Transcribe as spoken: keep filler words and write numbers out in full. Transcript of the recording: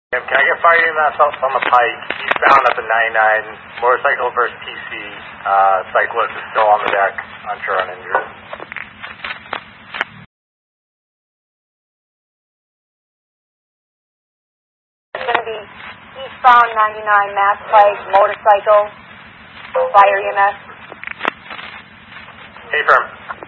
Can I get fire E M S up on the pike, eastbound up at ninety-nine, motorcycle versus P C, uh, cyclist is still on the deck, unsure uninjured. It's going to be eastbound ninety-nine, Mass Pike, motorcycle, fire E M S. Hey, firm.